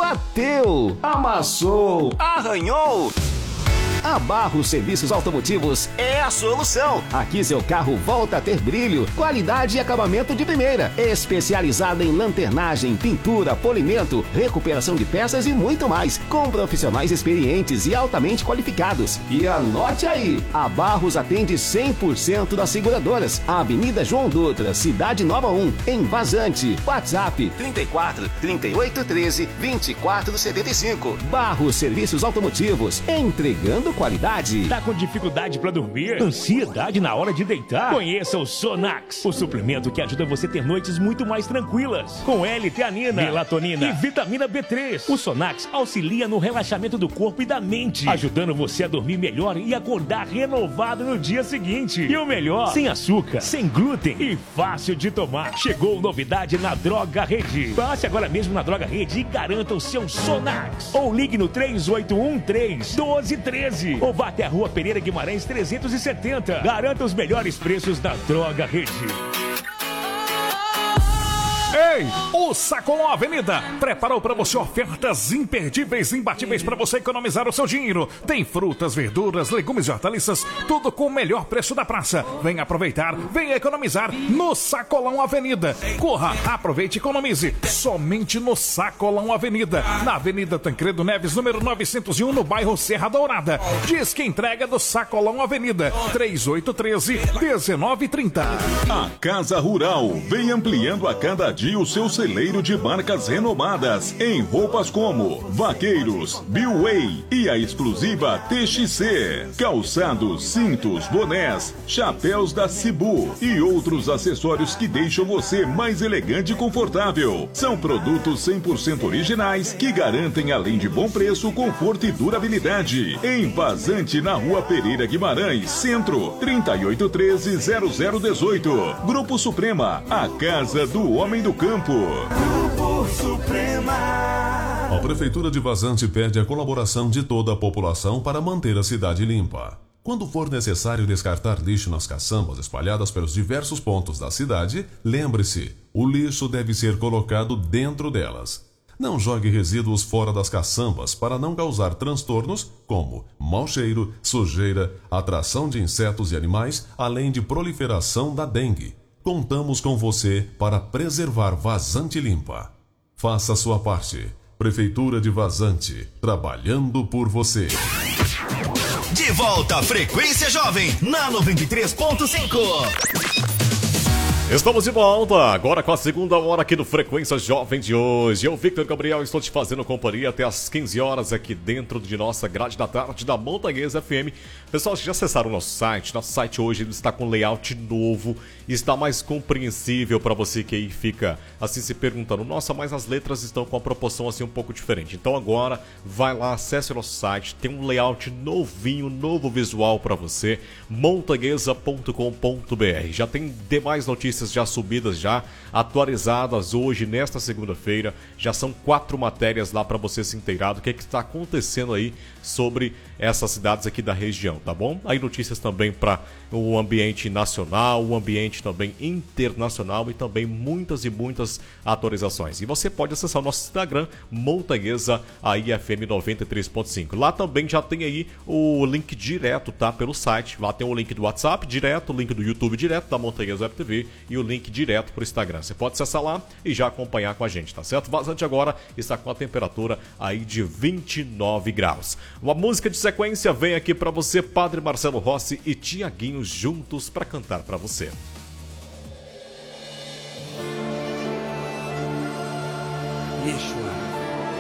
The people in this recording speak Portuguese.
bateu, amassou, arranhou. A Barros Serviços Automotivos é a solução. Aqui seu carro volta a ter brilho, qualidade e acabamento de primeira. Especializada em lanternagem, pintura, polimento, recuperação de peças e muito mais. Com profissionais experientes e altamente qualificados. E anote aí, a Barros atende 100% das seguradoras. Avenida João Dutra, Cidade Nova 1, em Vazante. WhatsApp 34 38 13 24 75. Barros Serviços Automotivos, entregando qualidade. Tá com dificuldade para dormir? Ansiedade na hora de deitar? Conheça o Sonax, o suplemento que ajuda você a ter noites muito mais tranquilas. Com L-teanina, melatonina e vitamina B3. O Sonax auxilia no relaxamento do corpo e da mente, ajudando você a dormir melhor e acordar renovado no dia seguinte. E o melhor, sem açúcar, sem glúten e fácil de tomar. Chegou novidade na Droga Rede. Passe agora mesmo na Droga Rede e garanta o seu Sonax. Ou ligue no 3813-1213. Ou vá até a Rua Pereira Guimarães 370. Garanta os melhores preços da Droga Rede. Ei, o Sacolão Avenida preparou para você ofertas imperdíveis, imbatíveis para você economizar o seu dinheiro. Tem frutas, verduras, legumes e hortaliças, tudo com o melhor preço da praça. Venha aproveitar, venha economizar no Sacolão Avenida. Corra, aproveite e economize somente no Sacolão Avenida, na Avenida Tancredo Neves, número 901, no bairro Serra Dourada. Diz que entrega do Sacolão Avenida, 3813-1930. A Casa Rural vem ampliando a cada dia o seu celeiro de marcas renomadas em roupas como Vaqueiros, Billway e a exclusiva TXC, calçados, cintos, bonés, chapéus da Cibu e outros acessórios que deixam você mais elegante e confortável. São produtos 100% originais que garantem, além de bom preço, conforto e durabilidade. Em Vazante, na Rua Pereira Guimarães, Centro, 3813-0018. Grupo Suprema, a casa do homem do campo. Grupo Suprema. A Prefeitura de Vazante pede a colaboração de toda a população para manter a cidade limpa. Quando for necessário descartar lixo nas caçambas espalhadas pelos diversos pontos da cidade, lembre-se, o lixo deve ser colocado dentro delas. Não jogue resíduos fora das caçambas para não causar transtornos como mau cheiro, sujeira, atração de insetos e animais, além de proliferação da dengue. Contamos com você para preservar Vazante limpa. Faça a sua parte. Prefeitura de Vazante, trabalhando por você. De volta à Frequência Jovem, na 93.5. Estamos de volta, agora com a segunda hora aqui do Frequência Jovem de hoje. Eu, Victor Gabriel, estou te fazendo companhia até as 15 horas aqui dentro de nossa grade da tarde da Montanhesa FM. Pessoal, já acessaram o nosso site hoje está com layout novo, está mais compreensível para você que aí fica assim se perguntando, nossa, mas as letras estão com uma proporção assim um pouco diferente. Então agora, vai lá, acesse o nosso site, tem um layout novinho, novo visual para você, montanhesa.com.br. Já tem demais notícias já subidas, já atualizadas hoje, nesta segunda-feira. Já são 4 matérias lá para você se inteirar do que está acontecendo aí sobre essas cidades aqui da região, tá bom? Aí notícias também para o ambiente nacional, o ambiente também internacional e também muitas e muitas atualizações. E você pode acessar o nosso Instagram, Montanhesa AIFM 93.5. Lá também já tem aí o link direto, tá? Pelo site. Lá tem o link do WhatsApp direto, o link do YouTube direto, da Montanhesa Web TV e o link direto pro Instagram. Você pode acessar lá e já acompanhar com a gente, tá certo? Vazante agora está com a temperatura aí de 29 graus. Uma música de sequência vem aqui para você, Padre Marcelo Rossi e Tiaguinho juntos para cantar para você. Yeshua.